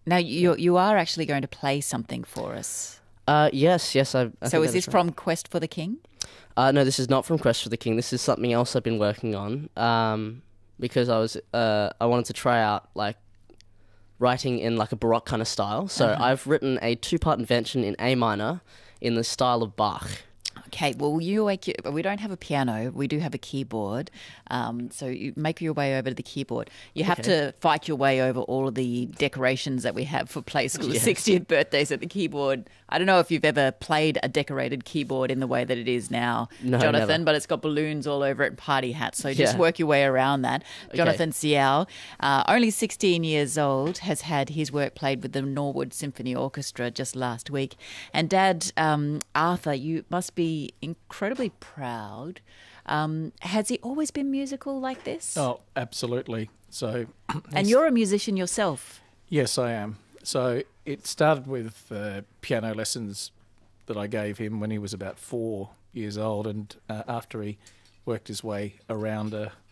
Now, you are actually going to play something for us. Yes. I So think is that this right. from Quest for the King? No, this is not from Quest for the King. This is something else I've been working on. Because I wanted to try out like writing in like a Baroque kind of style. So I've written a 2-part invention in A minor in the style of Bach. Okay, well, we don't have a piano. We do have a keyboard. So you make your way over to the keyboard. You have to fight your way over all of the decorations that we have for Play School's Yes. 60th birthdays at the keyboard. I don't know if you've ever played a decorated keyboard in the way that it is now, No, Jonathan, never. but it's got balloons all over it and party hats. So just Yeah. work your way around that. Jonathan Siao, only 16 years old, has had his work played with the Norwood Symphony Orchestra just last week. And Dad, Arthur, you must be incredibly proud. Has he always been musical like this? Oh, absolutely. So, And you're a musician yourself. yes, I am. So it started with piano lessons that I gave him when he was about 4 years old, and after he worked his way around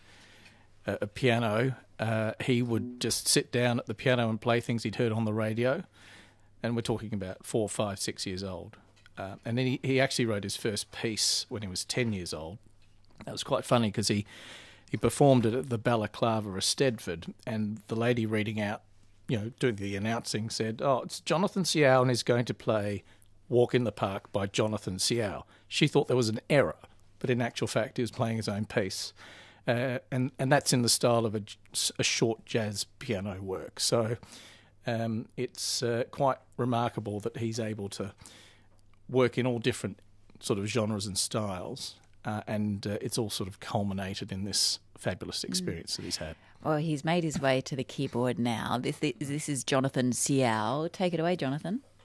a piano, he would just sit down at the piano and play things he'd heard on the radio, and we're talking about 4, 5, 6 years old. And then he actually wrote his first piece when he was 10 years old. That was quite funny because he performed it at the Balaclava of Stedford, and the lady reading out, doing the announcing said, "Oh, it's Jonathan Siao and he's going to play Walk in the Park by Jonathan Siao." She thought there was an error, but in actual fact he was playing his own piece. And that's in the style of a short jazz piano work. So it's quite remarkable that he's able to work in all different sort of genres and styles, and it's all sort of culminated in this fabulous experience that he's had. Well, he's made his way to the keyboard now. This is Jonathan Siao. Take it away, Jonathan.